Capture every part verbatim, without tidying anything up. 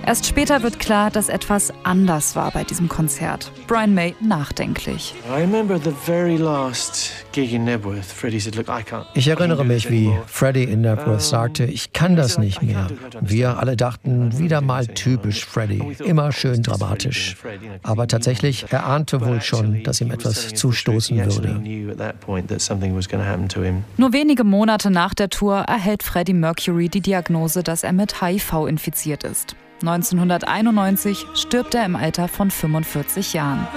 Erst später wird klar, dass etwas anders war bei diesem Konzert. Brian May nachdenklich. Ich erinnere mich, wie Freddie in Knebworth sagte, ich kann das nicht mehr. Wir alle dachten, wieder mal typisch Freddie, immer schön dramatisch. Aber tatsächlich, er ahnte wohl schon, dass ihm etwas zustoßen würde. Nur wenige Monate nach der Tour erhält Freddie Mercury die Diagnose, dass er mit H I V infiziert ist. neunzehnhunderteinundneunzig stirbt er im Alter von fünfundvierzig Jahren.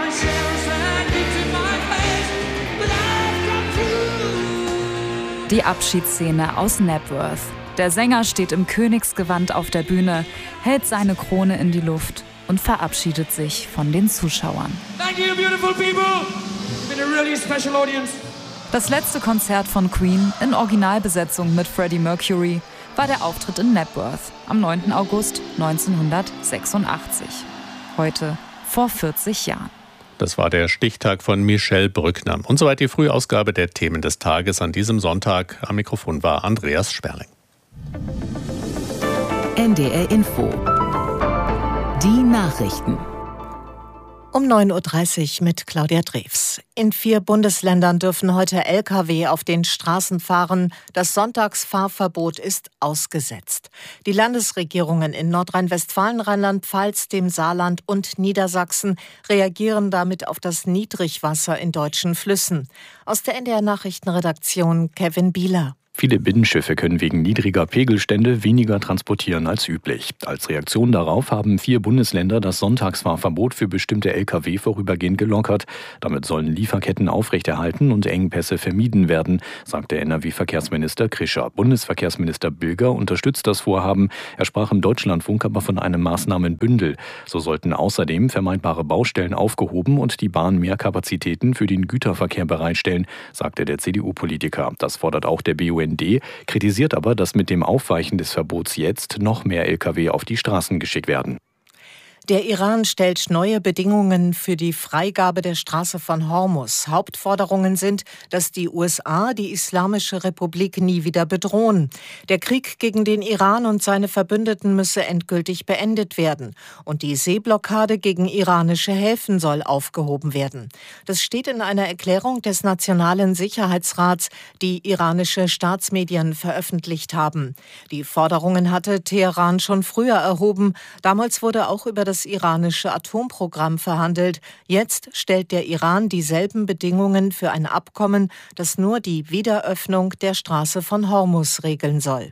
Die Abschiedsszene aus Knebworth. Der Sänger steht im Königsgewand auf der Bühne, hält seine Krone in die Luft und verabschiedet sich von den Zuschauern. Thank you, beautiful people. It's been a really special audience. Das letzte Konzert von Queen in Originalbesetzung mit Freddie Mercury war der Auftritt in Knebworth am neunten August neunzehnhundertsechsundachtzig. Heute vor vierzig Jahren. Das war der Stichtag von Michelle Brückner. Und soweit die Frühausgabe der Themen des Tages an diesem Sonntag. Am Mikrofon war Andreas Sperling. N D R Info. Die Nachrichten. Um neun Uhr dreißig mit Claudia Drews. In vier Bundesländern dürfen heute L K W auf den Straßen fahren. Das Sonntagsfahrverbot ist ausgesetzt. Die Landesregierungen in Nordrhein-Westfalen, Rheinland-Pfalz, dem Saarland und Niedersachsen reagieren damit auf das Niedrigwasser in deutschen Flüssen. Aus der N D R-Nachrichtenredaktion Kevin Bieler. Viele Binnenschiffe können wegen niedriger Pegelstände weniger transportieren als üblich. Als Reaktion darauf haben vier Bundesländer das Sonntagsfahrverbot für bestimmte L K W vorübergehend gelockert. Damit sollen Lieferketten aufrechterhalten und Engpässe vermieden werden, sagte N R W-Verkehrsminister Krischer. Bundesverkehrsminister Bilger unterstützt das Vorhaben. Er sprach im Deutschlandfunk aber von einem Maßnahmenbündel. So sollten außerdem vermeidbare Baustellen aufgehoben und die Bahn mehr Kapazitäten für den Güterverkehr bereitstellen, sagte der C D U-Politiker. Das fordert auch der B U N D, kritisiert aber, dass mit dem Aufweichen des Verbots jetzt noch mehr L K W auf die Straßen geschickt werden. Der Iran stellt neue Bedingungen für die Freigabe der Straße von Hormuz. Hauptforderungen sind, dass die U S A die Islamische Republik nie wieder bedrohen. Der Krieg gegen den Iran und seine Verbündeten müsse endgültig beendet werden. Und die Seeblockade gegen iranische Häfen soll aufgehoben werden. Das steht in einer Erklärung des Nationalen Sicherheitsrats, die iranische Staatsmedien veröffentlicht haben. Die Forderungen hatte Teheran schon früher erhoben. Damals wurde auch über das das iranische Atomprogramm verhandelt. Jetzt stellt der Iran dieselben Bedingungen für ein Abkommen, das nur die Wiederöffnung der Straße von Hormuz regeln soll.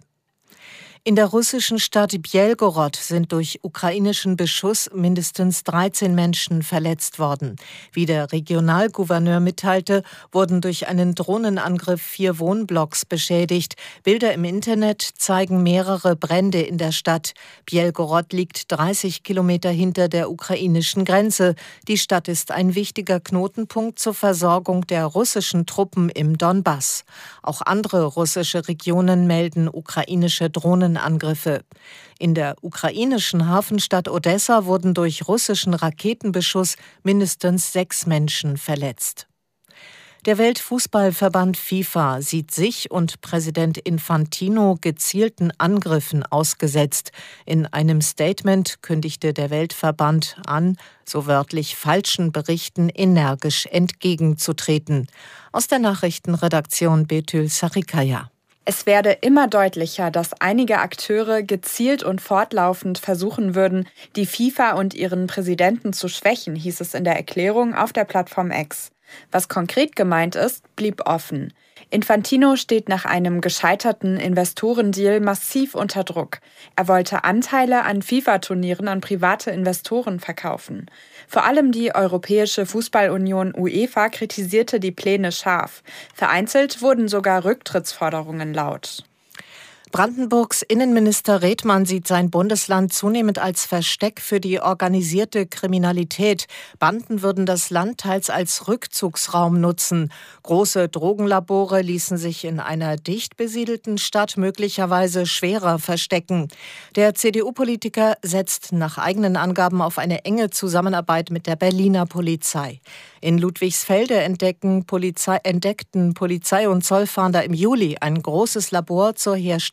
In der russischen Stadt Bjelgorod sind durch ukrainischen Beschuss mindestens dreizehn Menschen verletzt worden. Wie der Regionalgouverneur mitteilte, wurden durch einen Drohnenangriff vier Wohnblocks beschädigt. Bilder im Internet zeigen mehrere Brände in der Stadt. Bjelgorod liegt dreißig Kilometer hinter der ukrainischen Grenze. Die Stadt ist ein wichtiger Knotenpunkt zur Versorgung der russischen Truppen im Donbass. Auch andere russische Regionen melden ukrainische Drohnen Angriffe. In der ukrainischen Hafenstadt Odessa wurden durch russischen Raketenbeschuss mindestens sechs Menschen verletzt. Der Weltfußballverband FIFA sieht sich und Präsident Infantino gezielten Angriffen ausgesetzt. In einem Statement kündigte der Weltverband an, so wörtlich falschen Berichten energisch entgegenzutreten. Aus der Nachrichtenredaktion Betül Sarikaya. Es werde immer deutlicher, dass einige Akteure gezielt und fortlaufend versuchen würden, die FIFA und ihren Präsidenten zu schwächen, hieß es in der Erklärung auf der Plattform X. Was konkret gemeint ist, blieb offen. Infantino steht nach einem gescheiterten Investorendeal massiv unter Druck. Er wollte Anteile an FIFA-Turnieren an private Investoren verkaufen. Vor allem die Europäische Fußballunion UEFA kritisierte die Pläne scharf. Vereinzelt wurden sogar Rücktrittsforderungen laut. Brandenburgs Innenminister Redmann sieht sein Bundesland zunehmend als Versteck für die organisierte Kriminalität. Banden würden das Land teils als Rückzugsraum nutzen. Große Drogenlabore ließen sich in einer dicht besiedelten Stadt möglicherweise schwerer verstecken. Der C D U-Politiker setzt nach eigenen Angaben auf eine enge Zusammenarbeit mit der Berliner Polizei. In Ludwigsfelde entdecken Polizei, entdeckten Polizei und Zollfahnder im Juli ein großes Labor zur Herstellung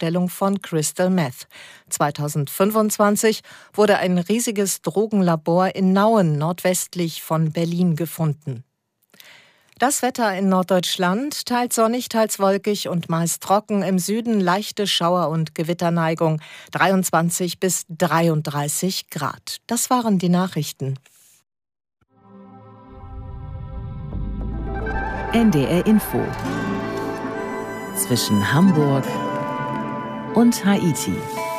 Herstellung von Crystal Meth. zweitausendfünfundzwanzig wurde ein riesiges Drogenlabor in Nauen nordwestlich von Berlin gefunden. Das Wetter in Norddeutschland, teils sonnig, teils wolkig und meist trocken, im Süden leichte Schauer- und Gewitterneigung, dreiundzwanzig bis dreiunddreißig Grad. Das waren die Nachrichten. N D R Info. Zwischen Hamburg und Haiti.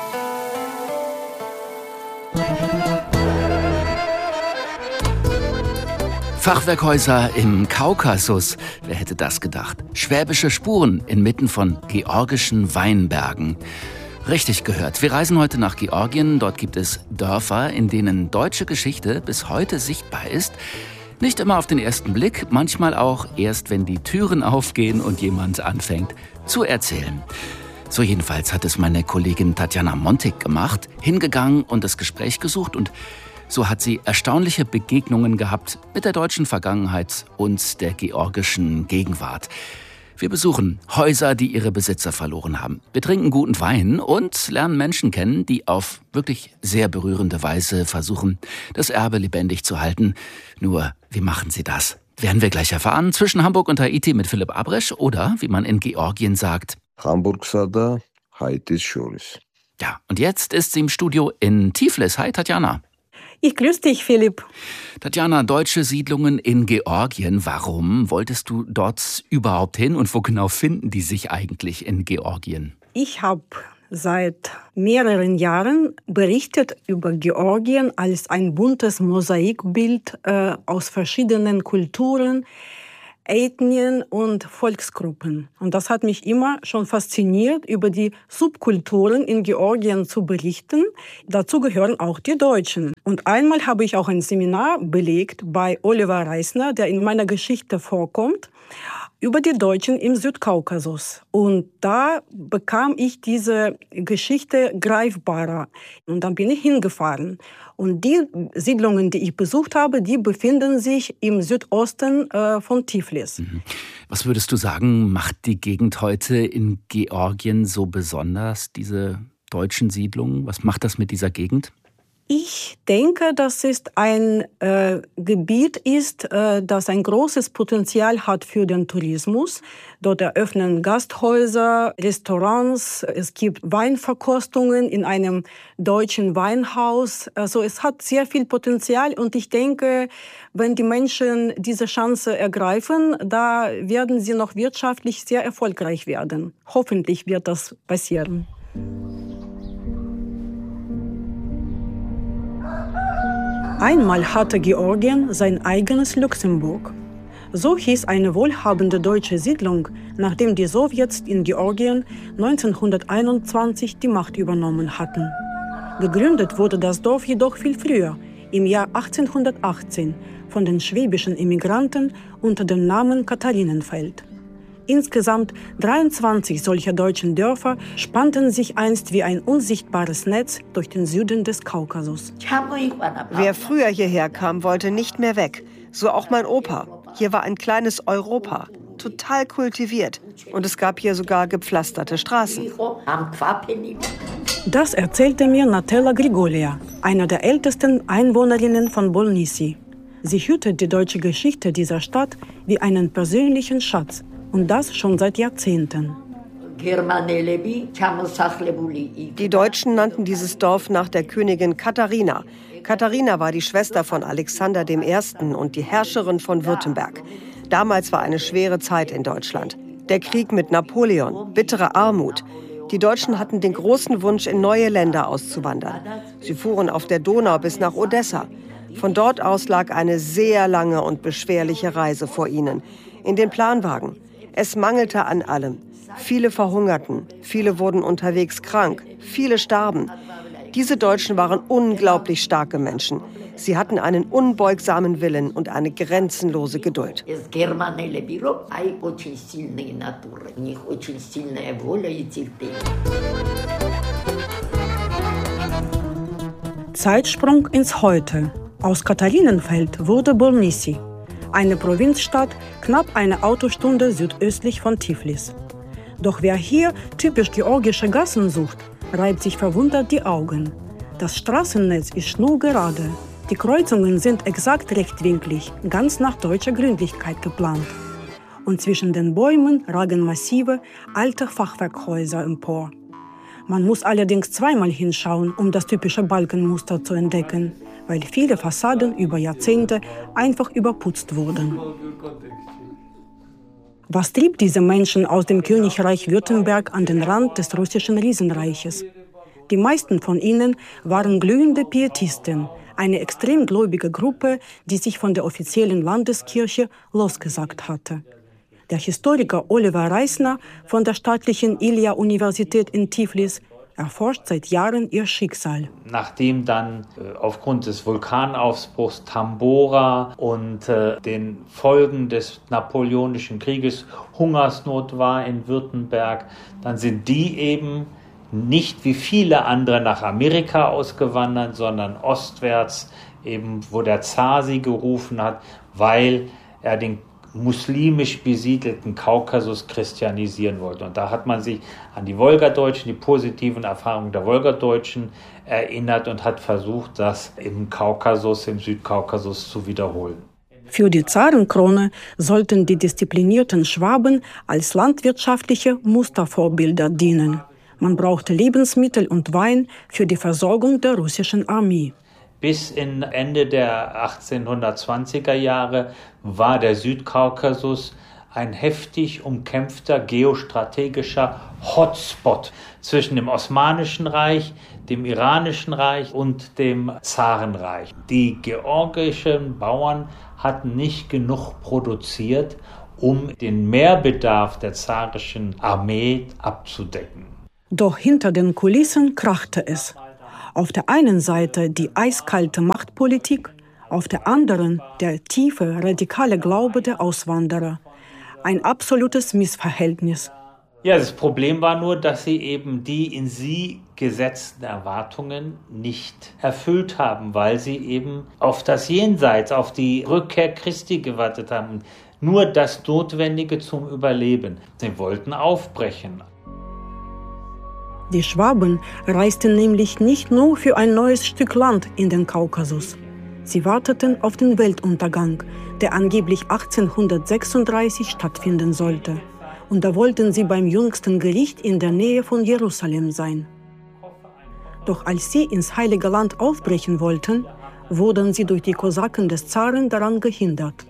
Fachwerkhäuser im Kaukasus. Wer hätte das gedacht? Schwäbische Spuren inmitten von georgischen Weinbergen. Richtig gehört. Wir reisen heute nach Georgien. Dort gibt es Dörfer, in denen deutsche Geschichte bis heute sichtbar ist. Nicht immer auf den ersten Blick, manchmal auch erst, wenn die Türen aufgehen und jemand anfängt zu erzählen. So jedenfalls hat es meine Kollegin Tatjana Montik gemacht, hingegangen und das Gespräch gesucht, und so hat sie erstaunliche Begegnungen gehabt mit der deutschen Vergangenheit und der georgischen Gegenwart. Wir besuchen Häuser, die ihre Besitzer verloren haben. Wir trinken guten Wein und lernen Menschen kennen, die auf wirklich sehr berührende Weise versuchen, das Erbe lebendig zu halten. Nur, wie machen sie das? Werden wir gleich erfahren. Zwischen Hamburg und Haiti mit Philipp Abresch oder, wie man in Georgien sagt, Hamburg Sada, Haiti Schulis. Ja, und jetzt ist sie im Studio in Tiflis. Hi, Tatjana. Ich grüße dich, Philipp. Tatjana, deutsche Siedlungen in Georgien. Warum wolltest du dort überhaupt hin und wo genau finden die sich eigentlich in Georgien? Ich habe seit mehreren Jahren berichtet über Georgien als ein buntes Mosaikbild äh, aus verschiedenen Kulturen, Ethnien und Volksgruppen. Und das hat mich immer schon fasziniert, über die Subkulturen in Georgien zu berichten. Dazu gehören auch die Deutschen. Und einmal habe ich auch ein Seminar belegt bei Oliver Reisner, der in meiner Geschichte vorkommt, über die Deutschen im Südkaukasus. Und da bekam ich diese Geschichte greifbarer. Und dann bin ich hingefahren. Und die Siedlungen, die ich besucht habe, die befinden sich im Südosten äh, von Tiflis. Was würdest du sagen, macht die Gegend heute in Georgien so besonders, diese deutschen Siedlungen? Was macht das mit dieser Gegend? Ich denke, dass es ein äh, Gebiet ist, äh, das ein großes Potenzial hat für den Tourismus. Dort eröffnen Gasthäuser, Restaurants, es gibt Weinverkostungen in einem deutschen Weinhaus. Also es hat sehr viel Potenzial und ich denke, wenn die Menschen diese Chance ergreifen, da werden sie noch wirtschaftlich sehr erfolgreich werden. Hoffentlich wird das passieren. Einmal hatte Georgien sein eigenes Luxemburg. So hieß eine wohlhabende deutsche Siedlung, nachdem die Sowjets in Georgien neunzehnhunderteinundzwanzig die Macht übernommen hatten. Gegründet wurde das Dorf jedoch viel früher, im Jahr achtzehnhundertachtzehn, von den schwäbischen Immigranten unter dem Namen Katharinenfeld. Insgesamt dreiundzwanzig solcher deutschen Dörfer spannten sich einst wie ein unsichtbares Netz durch den Süden des Kaukasus. Wer früher hierher kam, wollte nicht mehr weg. So auch mein Opa. Hier war ein kleines Europa, total kultiviert. Und es gab hier sogar gepflasterte Straßen. Das erzählte mir Natella Grigolia, einer der ältesten Einwohnerinnen von Bolnissi. Sie hütet die deutsche Geschichte dieser Stadt wie einen persönlichen Schatz. Und das schon seit Jahrzehnten. Die Deutschen nannten dieses Dorf nach der Königin Katharina. Katharina war die Schwester von Alexander der Erste und die Herrscherin von Württemberg. Damals war eine schwere Zeit in Deutschland. Der Krieg mit Napoleon, bittere Armut. Die Deutschen hatten den großen Wunsch, in neue Länder auszuwandern. Sie fuhren auf der Donau bis nach Odessa. Von dort aus lag eine sehr lange und beschwerliche Reise vor ihnen. In den Planwagen. Es mangelte an allem. Viele verhungerten, viele wurden unterwegs krank, viele starben. Diese Deutschen waren unglaublich starke Menschen. Sie hatten einen unbeugsamen Willen und eine grenzenlose Geduld. Zeitsprung ins Heute. Aus Katharinenfeld wurde Bolnissi. Eine Provinzstadt, knapp eine Autostunde südöstlich von Tiflis. Doch wer hier typisch georgische Gassen sucht, reibt sich verwundert die Augen. Das Straßennetz ist schnurgerade. Die Kreuzungen sind exakt rechtwinklig, ganz nach deutscher Gründlichkeit geplant. Und zwischen den Bäumen ragen massive, alte Fachwerkhäuser empor. Man muss allerdings zweimal hinschauen, um das typische Balkenmuster zu entdecken, weil viele Fassaden über Jahrzehnte einfach überputzt wurden. Was trieb diese Menschen aus dem Königreich Württemberg an den Rand des russischen Riesenreiches? Die meisten von ihnen waren glühende Pietisten, eine extrem gläubige Gruppe, die sich von der offiziellen Landeskirche losgesagt hatte. Der Historiker Oliver Reisner von der staatlichen Ilja-Universität in Tiflis erforscht seit Jahren ihr Schicksal. Nachdem dann äh, aufgrund des Vulkanausbruchs Tambora und äh, den Folgen des Napoleonischen Krieges Hungersnot war in Württemberg, dann sind die eben nicht wie viele andere nach Amerika ausgewandert, sondern ostwärts, eben wo der Zar sie gerufen hat, weil er den muslimisch besiedelten Kaukasus christianisieren wollte. Und da hat man sich an die Wolgadeutschen, die positiven Erfahrungen der Wolgadeutschen erinnert und hat versucht, das im Kaukasus, im Südkaukasus zu wiederholen. Für die Zarenkrone sollten die disziplinierten Schwaben als landwirtschaftliche Mustervorbilder dienen. Man brauchte Lebensmittel und Wein für die Versorgung der russischen Armee. Bis in Ende der achtzehnhundertzwanziger Jahre war der Südkaukasus ein heftig umkämpfter geostrategischer Hotspot zwischen dem Osmanischen Reich, dem Iranischen Reich und dem Zarenreich. Die georgischen Bauern hatten nicht genug produziert, um den Mehrbedarf der zarischen Armee abzudecken. Doch hinter den Kulissen krachte es. Auf der einen Seite die eiskalte Machtpolitik, auf der anderen der tiefe, radikale Glaube der Auswanderer. Ein absolutes Missverhältnis. Ja, das Problem war nur, dass sie eben die in sie gesetzten Erwartungen nicht erfüllt haben, weil sie eben auf das Jenseits, auf die Rückkehr Christi gewartet haben. Nur das Notwendige zum Überleben. Sie wollten aufbrechen. Die Schwaben reisten nämlich nicht nur für ein neues Stück Land in den Kaukasus. Sie warteten auf den Weltuntergang, der angeblich achtzehnhundertsechsunddreißig stattfinden sollte. Und da wollten sie beim jüngsten Gericht in der Nähe von Jerusalem sein. Doch als sie ins Heilige Land aufbrechen wollten, wurden sie durch die Kosaken des Zaren daran gehindert.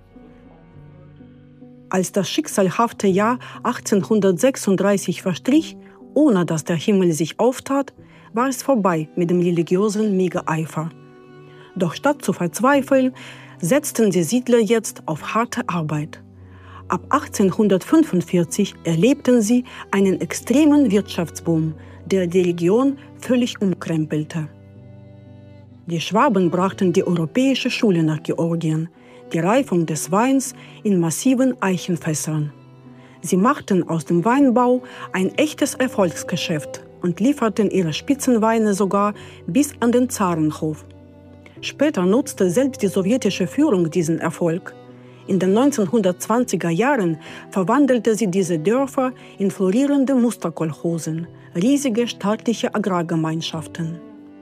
Als das schicksalhafte Jahr achtzehnhundertsechsunddreißig verstrich, ohne dass der Himmel sich auftat, war es vorbei mit dem religiösen Mega-Eifer. Doch statt zu verzweifeln, setzten die Siedler jetzt auf harte Arbeit. Ab achtzehnhundertfünfundvierzig erlebten sie einen extremen Wirtschaftsboom, der die Region völlig umkrempelte. Die Schwaben brachten die europäische Schule nach Georgien, die Reifung des Weins in massiven Eichenfässern. Sie machten aus dem Weinbau ein echtes Erfolgsgeschäft und lieferten ihre Spitzenweine sogar bis an den Zarenhof. Später nutzte selbst die sowjetische Führung diesen Erfolg. In den neunzehnhundertzwanziger Jahren verwandelte sie diese Dörfer in florierende Musterkolchosen, riesige staatliche Agrargemeinschaften.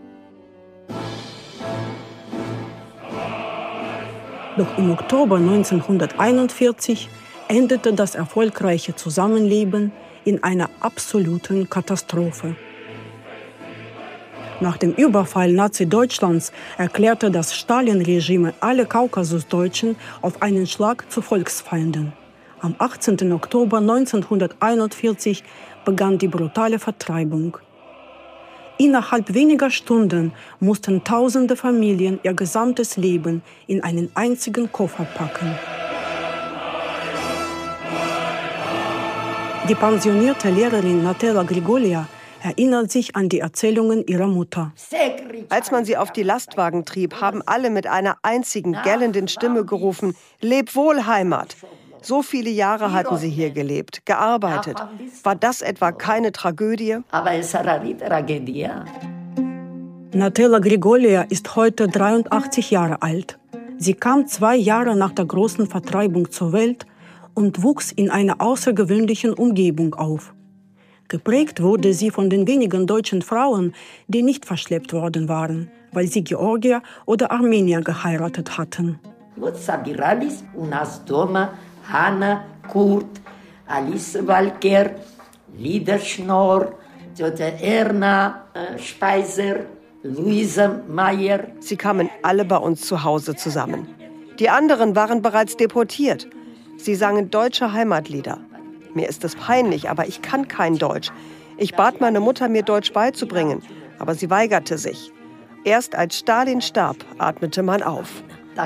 Doch im Oktober neunzehnhunderteinundvierzig endete das erfolgreiche Zusammenleben in einer absoluten Katastrophe. Nach dem Überfall Nazi-Deutschlands erklärte das Stalin-Regime alle Kaukasusdeutschen auf einen Schlag zu Volksfeinden. Am achtzehnten Oktober neunzehnhunderteinundvierzig begann die brutale Vertreibung. Innerhalb weniger Stunden mussten tausende Familien ihr gesamtes Leben in einen einzigen Koffer packen. Die pensionierte Lehrerin Natela Grigolia erinnert sich an die Erzählungen ihrer Mutter. Als man sie auf die Lastwagen trieb, haben alle mit einer einzigen gellenden Stimme gerufen: Leb wohl, Heimat! So viele Jahre hatten sie hier gelebt, gearbeitet. War das etwa keine Tragödie? Natela Grigolia ist heute dreiundachtzig Jahre alt. Sie kam zwei Jahre nach der großen Vertreibung zur Welt und wuchs in einer außergewöhnlichen Umgebung auf. Geprägt wurde sie von den wenigen deutschen Frauen, die nicht verschleppt worden waren, weil sie Georgier oder Armenier geheiratet hatten. Собирались у нас дома Hanna, Kurt, Alice Walker, Lida Schnorr, Tante Erna Speiser, Luisa Meyer. Sie kamen alle bei uns zu Hause zusammen. Die anderen waren bereits deportiert. Sie sangen deutsche Heimatlieder. Mir ist es peinlich, aber ich kann kein Deutsch. Ich bat meine Mutter, mir Deutsch beizubringen, aber sie weigerte sich. Erst als Stalin starb, atmete man auf.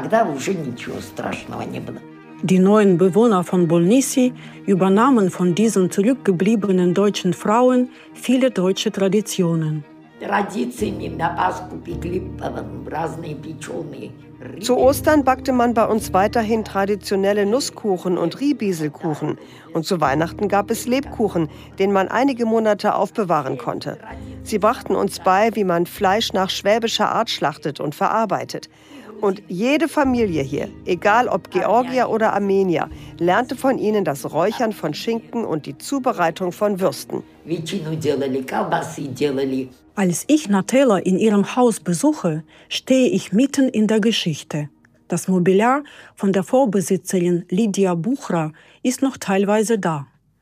Die neuen Bewohner von Bolnissi übernahmen von diesen zurückgebliebenen deutschen Frauen viele deutsche Traditionen. Zu Ostern backte man bei uns weiterhin traditionelle Nusskuchen und Riebieselkuchen. Und zu Weihnachten gab es Lebkuchen, den man einige Monate aufbewahren konnte. Sie brachten uns bei, wie man Fleisch nach schwäbischer Art schlachtet und verarbeitet. Und jede Familie hier, egal ob Georgier oder Armenier, lernte von ihnen das Räuchern von Schinken und die Zubereitung von Würsten. Als ich Natella in ihrem Haus besuche, stehe ich mitten in der Geschichte. Das Mobiliar von der Vorbesitzerin Lydia Buchra ist noch teilweise da.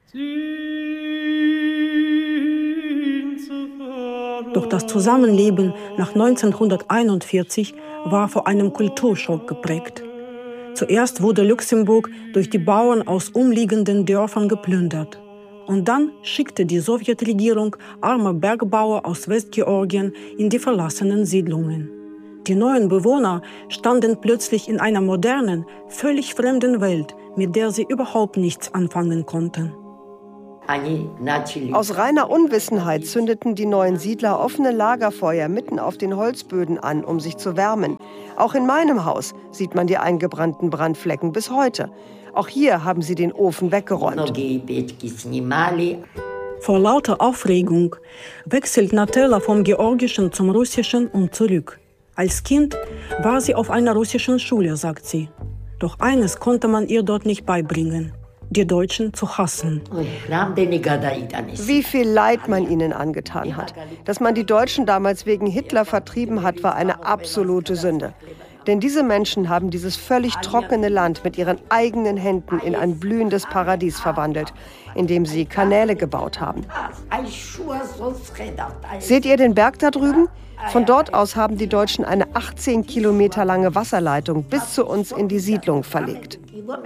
Doch das Zusammenleben nach neunzehnhunderteinundvierzig war von einem Kulturschock geprägt. Zuerst wurde Luxemburg durch die Bauern aus umliegenden Dörfern geplündert. Und dann schickte die Sowjetregierung arme Bergbauer aus Westgeorgien in die verlassenen Siedlungen. Die neuen Bewohner standen plötzlich in einer modernen, völlig fremden Welt, mit der sie überhaupt nichts anfangen konnten. Aus reiner Unwissenheit zündeten die neuen Siedler offene Lagerfeuer mitten auf den Holzböden an, um sich zu wärmen. Auch in meinem Haus sieht man die eingebrannten Brandflecken bis heute. Auch hier haben sie den Ofen weggeräumt. Vor lauter Aufregung wechselt Natella vom Georgischen zum Russischen und zurück. Als Kind war sie auf einer russischen Schule, sagt sie. Doch eines konnte man ihr dort nicht beibringen: die Deutschen zu hassen. Wie viel Leid man ihnen angetan hat. Dass man die Deutschen damals wegen Hitler vertrieben hat, war eine absolute Sünde. Denn diese Menschen haben dieses völlig trockene Land mit ihren eigenen Händen in ein blühendes Paradies verwandelt, in dem sie Kanäle gebaut haben. Seht ihr den Berg da drüben? Von dort aus haben die Deutschen eine achtzehn Kilometer lange Wasserleitung bis zu uns in die Siedlung verlegt.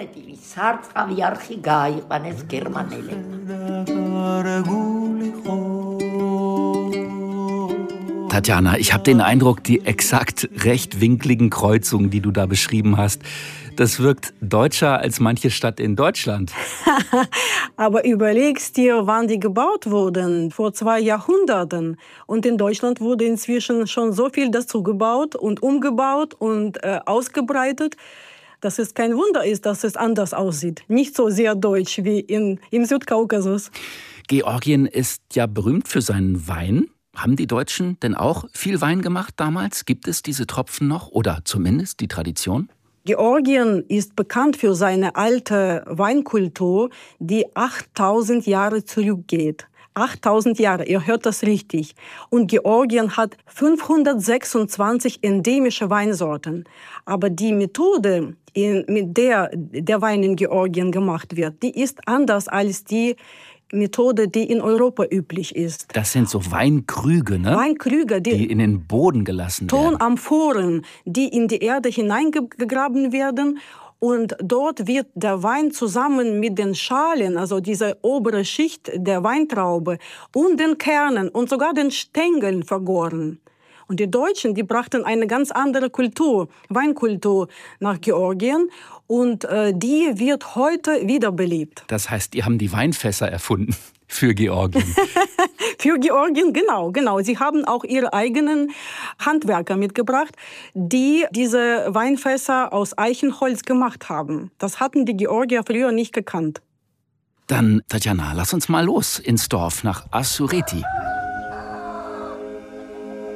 Tatjana, ich habe den Eindruck, die exakt rechtwinkligen Kreuzungen, die du da beschrieben hast, das wirkt deutscher als manche Stadt in Deutschland. Aber überlegst dir, wann die gebaut wurden, vor zwei Jahrhunderten. Und in Deutschland wurde inzwischen schon so viel dazu gebaut und umgebaut und äh, ausgebreitet, dass es kein Wunder ist, dass es anders aussieht. Nicht so sehr deutsch wie in, im Südkaukasus. Georgien ist ja berühmt für seinen Wein. Haben die Deutschen denn auch viel Wein gemacht damals? Gibt es diese Tropfen noch oder zumindest die Tradition? Georgien ist bekannt für seine alte Weinkultur, die achttausend Jahre zurückgeht. achttausend Jahre, ihr hört das richtig. Und Georgien hat fünfhundertsechsundzwanzig endemische Weinsorten. Aber die Methode, in, mit der der Wein in Georgien gemacht wird, die ist anders als die Methode, die in Europa üblich ist. Das sind so Weinkrüge, ne? Weinkrüge, die, die in den Boden gelassen werden. Tonamphoren, die in die Erde hineingegraben werden. Und dort wird der Wein zusammen mit den Schalen, also diese obere Schicht der Weintraube, und den Kernen und sogar den Stängeln vergoren. Und die Deutschen, die brachten eine ganz andere Kultur, Weinkultur nach Georgien. Und äh, die wird heute wiederbelebt. Das heißt, die haben die Weinfässer erfunden für Georgien. Für Georgien, genau, genau. Sie haben auch ihre eigenen Handwerker mitgebracht, die diese Weinfässer aus Eichenholz gemacht haben. Das hatten die Georgier früher nicht gekannt. Dann, Tatjana, lass uns mal los ins Dorf nach Assureti.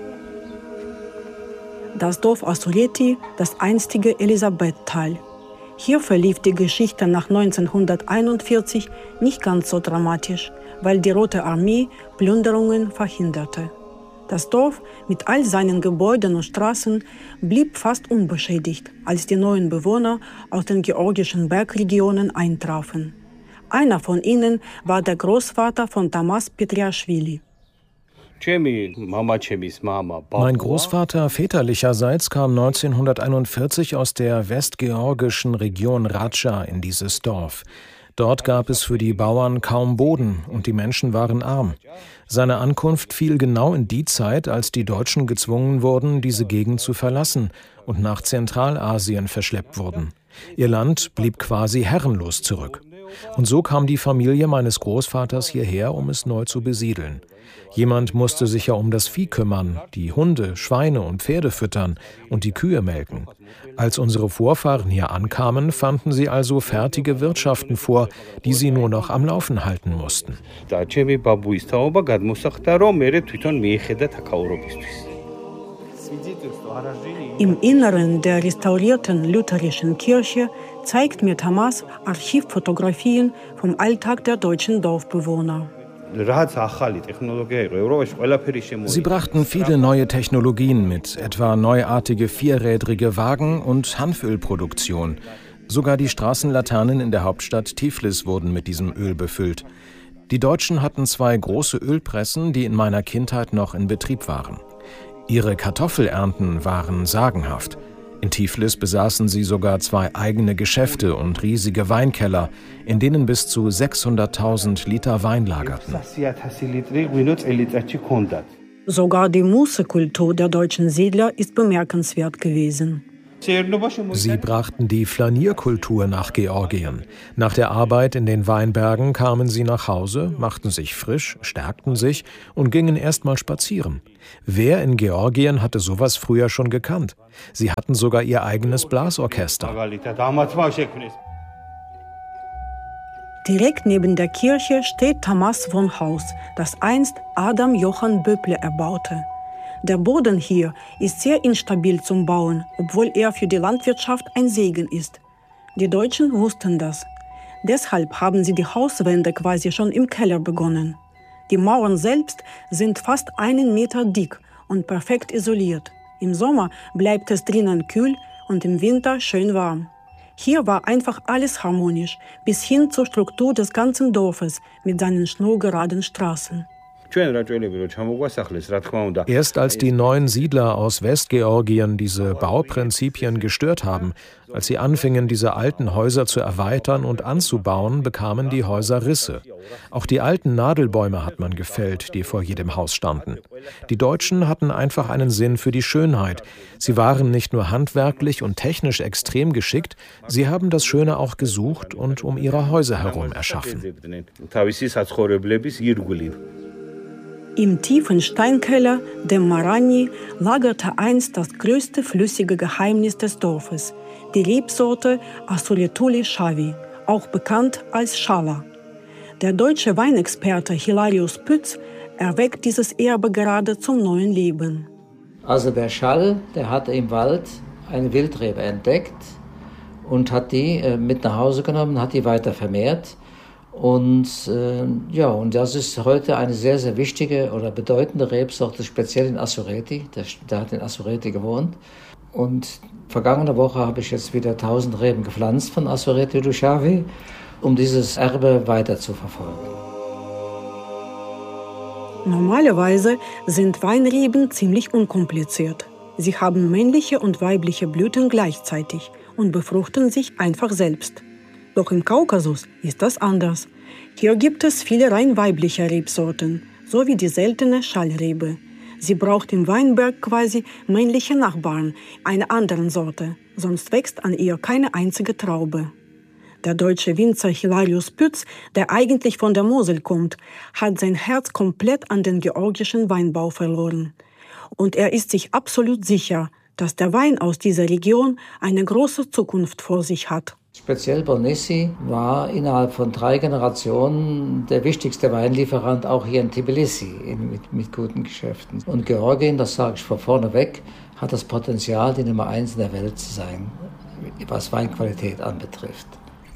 Das Dorf Assureti, das einstige Elisabethtal. Hier verlief die Geschichte nach neunzehnhunderteinundvierzig nicht ganz so dramatisch, weil die Rote Armee Plünderungen verhinderte. Das Dorf mit all seinen Gebäuden und Straßen blieb fast unbeschädigt, als die neuen Bewohner aus den georgischen Bergregionen eintrafen. Einer von ihnen war der Großvater von Tamas Petriashvili. Mein Großvater väterlicherseits kam neunzehnhunderteinundvierzig aus der westgeorgischen Region Ratscha in dieses Dorf. Dort gab es für die Bauern kaum Boden und die Menschen waren arm. Seine Ankunft fiel genau in die Zeit, als die Deutschen gezwungen wurden, diese Gegend zu verlassen und nach Zentralasien verschleppt wurden. Ihr Land blieb quasi herrenlos zurück. Und so kam die Familie meines Großvaters hierher, um es neu zu besiedeln. Jemand musste sich ja um das Vieh kümmern, die Hunde, Schweine und Pferde füttern und die Kühe melken. Als unsere Vorfahren hier ankamen, fanden sie also fertige Wirtschaften vor, die sie nur noch am Laufen halten mussten. Im Inneren der restaurierten lutherischen Kirche zeigt mir Tamas Archivfotografien vom Alltag der deutschen Dorfbewohner. Sie brachten viele neue Technologien mit, etwa neuartige vierrädrige Wagen und Hanfölproduktion. Sogar die Straßenlaternen in der Hauptstadt Tiflis wurden mit diesem Öl befüllt. Die Deutschen hatten zwei große Ölpressen, die in meiner Kindheit noch in Betrieb waren. Ihre Kartoffelernten waren sagenhaft. In Tiflis besaßen sie sogar zwei eigene Geschäfte und riesige Weinkeller, in denen bis zu sechshunderttausend Liter Wein lagerten. Sogar die Mußekultur der deutschen Siedler ist bemerkenswert gewesen. Sie brachten die Flanierkultur nach Georgien. Nach der Arbeit in den Weinbergen kamen sie nach Hause, machten sich frisch, stärkten sich und gingen erst mal spazieren. Wer in Georgien hatte sowas früher schon gekannt? Sie hatten sogar ihr eigenes Blasorchester. Direkt neben der Kirche steht Tamas Wohnhaus, das einst Adam Johann Böble erbaute. Der Boden hier ist sehr instabil zum Bauen, obwohl er für die Landwirtschaft ein Segen ist. Die Deutschen wussten das. Deshalb haben sie die Hauswände quasi schon im Keller begonnen. Die Mauern selbst sind fast einen Meter dick und perfekt isoliert. Im Sommer bleibt es drinnen kühl und im Winter schön warm. Hier war einfach alles harmonisch, bis hin zur Struktur des ganzen Dorfes mit seinen schnurgeraden Straßen. Erst als die neuen Siedler aus Westgeorgien diese Bauprinzipien gestört haben, als sie anfingen, diese alten Häuser zu erweitern und anzubauen, bekamen die Häuser Risse. Auch die alten Nadelbäume hat man gefällt, die vor jedem Haus standen. Die Deutschen hatten einfach einen Sinn für die Schönheit. Sie waren nicht nur handwerklich und technisch extrem geschickt, sie haben das Schöne auch gesucht und um ihre Häuser herum erschaffen. Im tiefen Steinkeller, dem Marani, lagerte einst das größte flüssige Geheimnis des Dorfes, die Rebsorte Assuretuli Shavi, auch bekannt als Schala. Der deutsche Weinexperte Hilarius Pütz erweckt dieses Erbe gerade zum neuen Leben. Also der Schall, der hat im Wald eine Wildrebe entdeckt und hat die äh, mit nach Hause genommen, hat die weiter vermehrt. Und äh, ja, und das ist heute eine sehr, sehr wichtige oder bedeutende Rebsorte, speziell in Assureti. Der, der hat in Assureti gewohnt. Und vergangene Woche habe ich jetzt wieder tausend Reben gepflanzt von Assureti Dushavi, um dieses Erbe weiter zu verfolgen. Normalerweise sind Weinreben ziemlich unkompliziert. Sie haben männliche und weibliche Blüten gleichzeitig und befruchten sich einfach selbst. Doch im Kaukasus ist das anders. Hier gibt es viele rein weibliche Rebsorten, sowie die seltene Schallrebe. Sie braucht im Weinberg quasi männliche Nachbarn, einer anderen Sorte, sonst wächst an ihr keine einzige Traube. Der deutsche Winzer Hilarius Pütz, der eigentlich von der Mosel kommt, hat sein Herz komplett an den georgischen Weinbau verloren. Und er ist sich absolut sicher, dass der Wein aus dieser Region eine große Zukunft vor sich hat. Speziell Bolnesi war innerhalb von drei Generationen der wichtigste Weinlieferant auch hier in Tbilisi in, mit, mit guten Geschäften. Und Georgien, das sage ich von vorne weg, hat das Potenzial, die Nummer eins in der Welt zu sein was Weinqualität anbetrifft.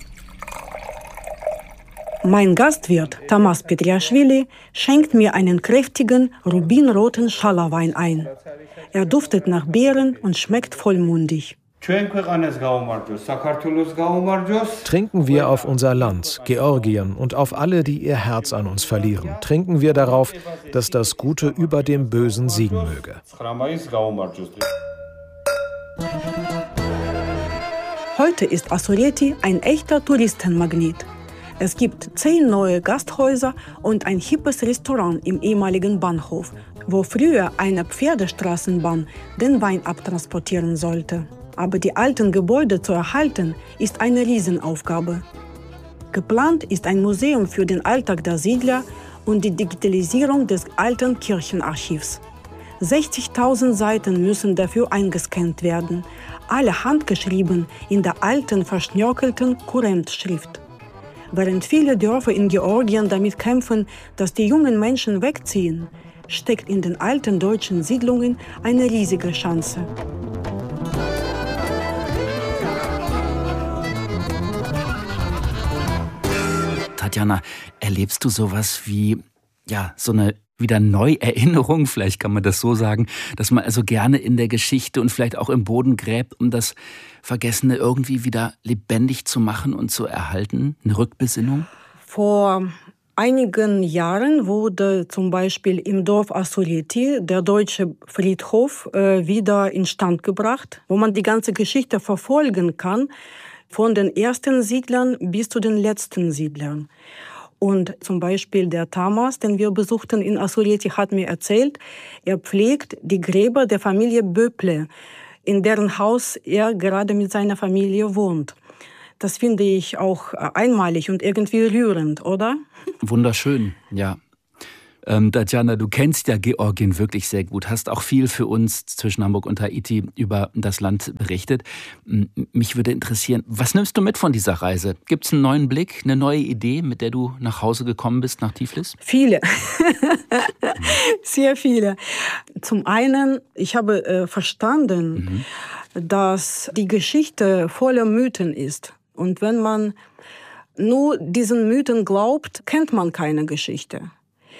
Mein Gastwirt, Tamas Petriashvili, schenkt mir einen kräftigen, rubinroten Schallerwein ein. Er duftet nach Beeren und schmeckt vollmundig. Trinken wir auf unser Land, Georgien, und auf alle, die ihr Herz an uns verlieren. Trinken wir darauf, dass das Gute über dem Bösen siegen möge. Heute ist Asureti ein echter Touristenmagnet. Es gibt zehn neue Gasthäuser und ein hippes Restaurant im ehemaligen Bahnhof, wo früher eine Pferdestraßenbahn den Wein abtransportieren sollte. Aber die alten Gebäude zu erhalten, ist eine Riesenaufgabe. Geplant ist ein Museum für den Alltag der Siedler und die Digitalisierung des alten Kirchenarchivs. sechzigtausend Seiten müssen dafür eingescannt werden, alle handgeschrieben in der alten, verschnörkelten Kurrentschrift. Während viele Dörfer in Georgien damit kämpfen, dass die jungen Menschen wegziehen, steckt in den alten deutschen Siedlungen eine riesige Chance. Tatjana, erlebst du sowas wie, ja, so eine wieder Neuerinnerung, vielleicht kann man das so sagen, dass man also gerne in der Geschichte und vielleicht auch im Boden gräbt, um das Vergessene irgendwie wieder lebendig zu machen und zu erhalten? Eine Rückbesinnung? Vor einigen Jahren wurde zum Beispiel im Dorf Asureti der deutsche Friedhof äh, wieder instand gebracht, wo man die ganze Geschichte verfolgen kann, von den ersten Siedlern bis zu den letzten Siedlern. Und zum Beispiel der Tamas, den wir besuchten in Asureti, hat mir erzählt, er pflegt die Gräber der Familie Böple, in deren Haus er gerade mit seiner Familie wohnt. Das finde ich auch einmalig und irgendwie rührend, oder? Wunderschön, ja. Ähm, Tatjana, du kennst ja Georgien wirklich sehr gut, hast auch viel für uns zwischen Hamburg und Haiti über das Land berichtet. Mich würde interessieren, was nimmst du mit von dieser Reise? Gibt es einen neuen Blick, eine neue Idee, mit der du nach Hause gekommen bist, nach Tiflis? Viele, sehr viele. Zum einen, ich habe äh, verstanden, mhm. dass die Geschichte voller Mythen ist. Und wenn man nur diesen Mythen glaubt, kennt man keine Geschichte.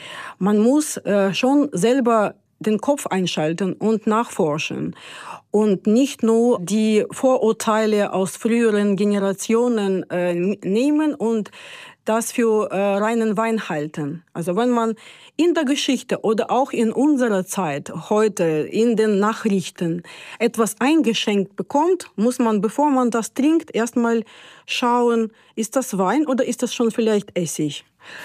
Man muss äh, schon selber den Kopf einschalten und nachforschen und nicht nur die Vorurteile aus früheren Generationen äh, nehmen und das für äh, reinen Wein halten. Also wenn man in der Geschichte oder auch in unserer Zeit heute in den Nachrichten etwas eingeschenkt bekommt, muss man, bevor man das trinkt, erstmal schauen, ist das Wein oder ist das schon vielleicht Essig?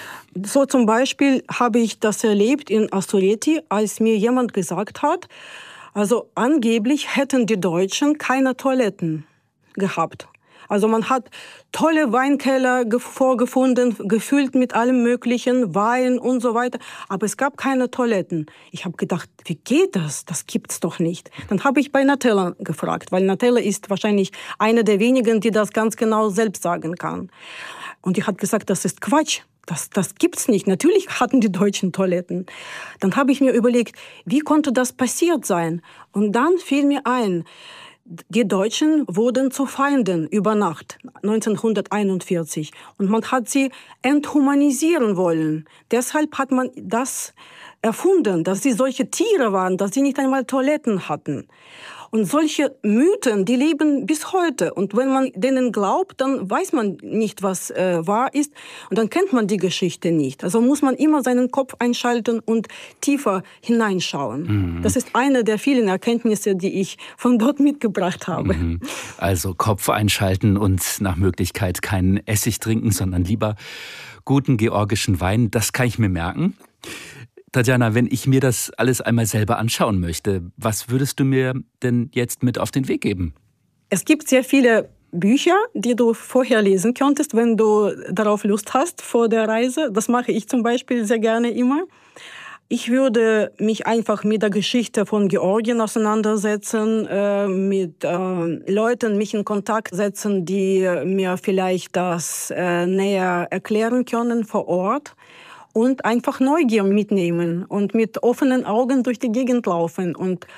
So zum Beispiel habe ich das erlebt in Asureti, als mir jemand gesagt hat, also angeblich hätten die Deutschen keine Toiletten gehabt. Also man hat tolle Weinkeller vorgefunden, gefüllt mit allem möglichen, Wein und so weiter, aber es gab keine Toiletten. Ich habe gedacht, wie geht das? Das gibt's doch nicht. Dann habe ich bei Natella gefragt, weil Natella ist wahrscheinlich eine der wenigen, die das ganz genau selbst sagen kann. Und die hat gesagt, das ist Quatsch. Das, das gibt's nicht. Natürlich hatten die Deutschen Toiletten. Dann habe ich mir überlegt, wie konnte das passiert sein? Und dann fiel mir ein, die Deutschen wurden zu Feinden über Nacht, neunzehnhunderteinundvierzig. Und man hat sie enthumanisieren wollen. Deshalb hat man das erfunden, dass sie solche Tiere waren, dass sie nicht einmal Toiletten hatten. Und solche Mythen, die leben bis heute. Und wenn man denen glaubt, dann weiß man nicht, was äh, wahr ist. Und dann kennt man die Geschichte nicht. Also muss man immer seinen Kopf einschalten und tiefer hineinschauen. Mhm. Das ist eine der vielen Erkenntnisse, die ich von dort mitgebracht habe. Mhm. Also Kopf einschalten und nach Möglichkeit keinen Essig trinken, sondern lieber guten georgischen Wein. Das kann ich mir merken. Tatjana, wenn ich mir das alles einmal selber anschauen möchte, was würdest du mir denn jetzt mit auf den Weg geben? Es gibt sehr viele Bücher, die du vorher lesen könntest, wenn du darauf Lust hast vor der Reise. Das mache ich zum Beispiel sehr gerne immer. Ich würde mich einfach mit der Geschichte von Georgien auseinandersetzen, äh, mit äh, Leuten mich in Kontakt setzen, die mir vielleicht das äh, näher erklären können vor Ort. Und einfach Neugier mitnehmen und mit offenen Augen durch die Gegend laufen und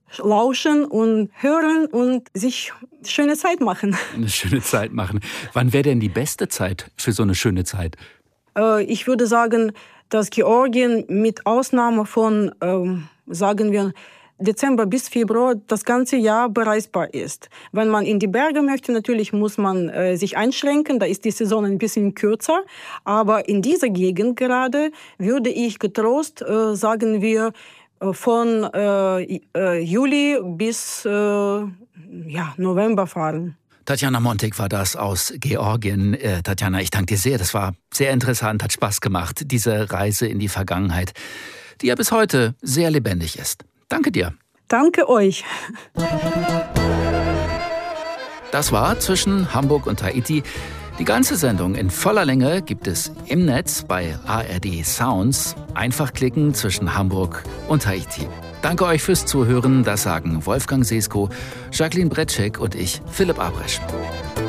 lauschen und hören und sich schöne Zeit machen. Eine schöne Zeit machen. Wann wäre denn die beste Zeit für so eine schöne Zeit? Äh, ich würde sagen, dass Georgien mit Ausnahme von, ähm, sagen wir, Dezember bis Februar das ganze Jahr bereisbar ist. Wenn man in die Berge möchte, natürlich muss man äh, sich einschränken, da ist die Saison ein bisschen kürzer. Aber in dieser Gegend gerade würde ich getrost, äh, sagen wir, äh, von äh, äh, Juli bis äh, ja, November fahren. Tatjana Montik war das aus Georgien. Äh, Tatjana, ich danke dir sehr. Das war sehr interessant, hat Spaß gemacht, diese Reise in die Vergangenheit, die ja bis heute sehr lebendig ist. Danke dir. Danke euch. Das war Zwischen Hamburg und Tahiti. Die ganze Sendung in voller Länge gibt es im Netz bei A R D Sounds. Einfach klicken Zwischen Hamburg und Tahiti. Danke euch fürs Zuhören. Das sagen Wolfgang Sesko, Jacqueline Bretschek und ich, Philipp Abresch.